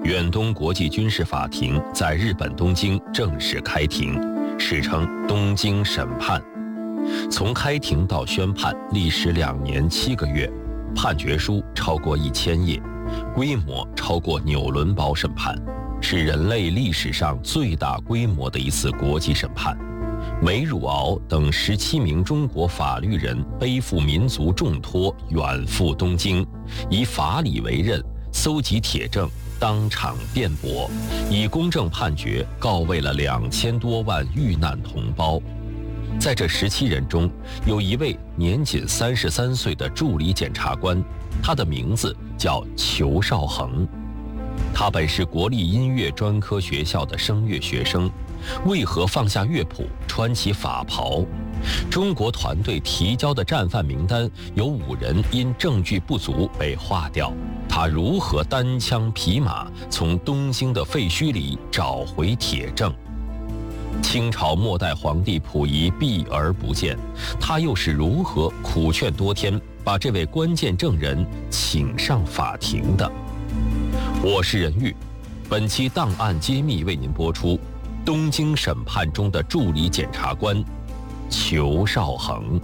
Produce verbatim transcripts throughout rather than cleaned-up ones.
远东国际军事法庭在日本东京正式开庭，史称东京审判。从开庭到宣判历时两年七个月，判决书超过一千页，规模超过纽伦堡审判，是人类历史上最大规模的一次国际审判。梅汝敖等十七名中国法律人背负民族重托，远赴东京，以法理为任，搜集铁证，当场辩驳，以公正判决告慰了两千多万遇难同胞。在这十七人中，有一位年仅三十三岁的助理检察官，他的名字叫裘绍恒。他本是国立音乐专科学校的声乐学生，为何放下乐谱，穿起法袍？中国团队提交的战犯名单有五人因证据不足被划掉，他如何单枪匹马从东京的废墟里找回铁证？清朝末代皇帝溥仪避而不见，他又是如何苦劝多天，把这位关键证人请上法庭的？我是任玉，本期档案揭秘为您播出东京审判中的助理检察官裘绍恒。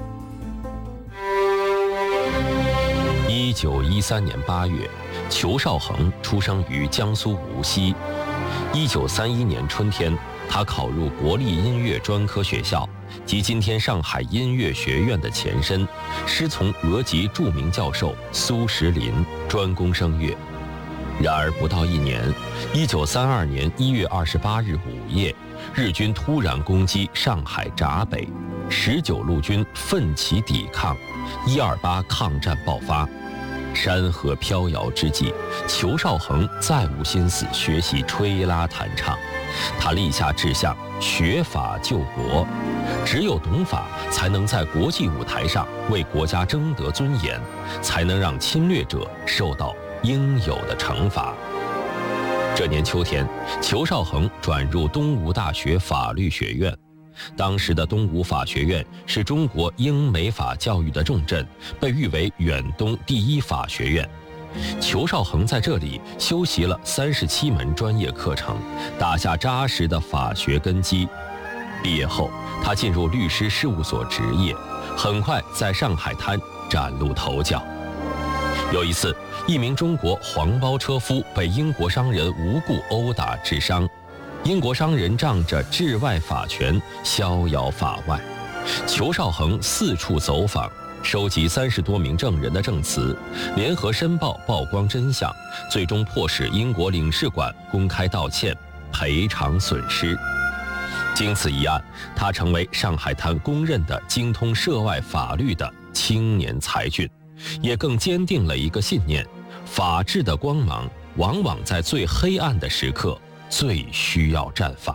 一九一三年八月，裘绍恒出生于江苏无锡。一九三一年春天，他考入国立音乐专科学校，即今天上海音乐学院的前身，师从俄籍著名教授苏时林，专攻声乐。然而不到一年，一九三二年一月二十八日午夜，日军突然攻击上海闸北，十九路军奋起抵抗，一二八抗战爆发。山河飘摇之际，裘绍恒再无心思学习吹拉弹唱，他立下志向，学法救国。只有懂法，才能在国际舞台上为国家争得尊严，才能让侵略者受到应有的惩罚。这年秋天，裘绍恒转入东吴大学法律学院。当时的东吴法学院是中国英美法教育的重镇，被誉为远东第一法学院。裘绍恒在这里修习了三十七门专业课程，打下扎实的法学根基。毕业后，他进入律师事务所执业，很快在上海滩崭露头角。有一次，一名中国黄包车夫被英国商人无故殴打致伤，英国商人仗着治外法权，逍遥法外。裘绍恒四处走访，收集三十多名证人的证词，联合申报曝光真相，最终迫使英国领事馆公开道歉，赔偿损失。经此一案，他成为上海滩公认的精通涉外法律的青年才俊，也更坚定了一个信念：法治的光芒往往在最黑暗的时刻最需要绽放。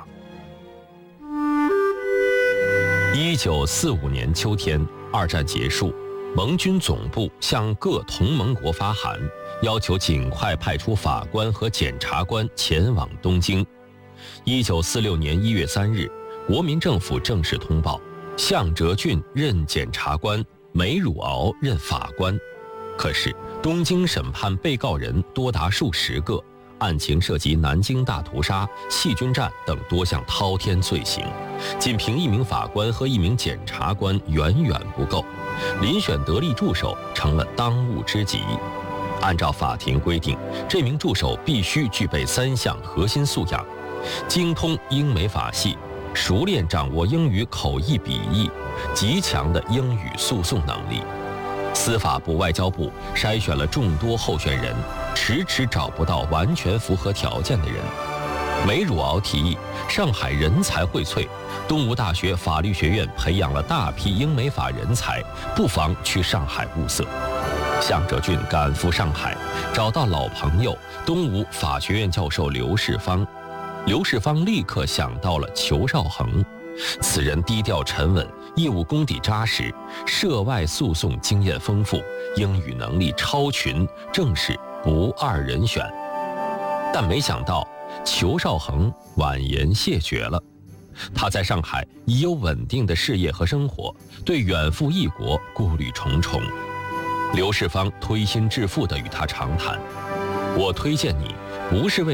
一九四五年秋天，二战结束，盟军总部向各同盟国发函，要求尽快派出法官和检察官前往东京。一九四六年一月三日，国民政府正式通报，向哲俊任检察官，梅汝敖任法官。可是东京审判被告人多达数十个，案情涉及南京大屠杀、细菌战等多项滔天罪行，仅凭一名法官和一名检察官远远不够，遴选得力助手成了当务之急。按照法庭规定，这名助手必须具备三项核心素养：精通英美法系，熟练掌握英语口译笔译，极强的英语诉讼能力。司法部、外交部筛选了众多候选人，迟迟找不到完全符合条件的人。梅汝敖提议，上海人才荟萃，东吴大学法律学院培养了大批英美法人才，不妨去上海物色。向哲俊赶赴上海，找到老朋友东吴法学院教授刘世芳。刘世芳立刻想到了裘绍恒，此人低调沉稳，业务功底扎实，涉外诉讼经验丰富，英语能力超群，正是不二人选。但没想到裘绍恒婉言谢绝了。他在上海已有稳定的事业和生活，对远赴异国顾虑重重。刘世芳推心置腹地与他长谈：我推荐你，不是为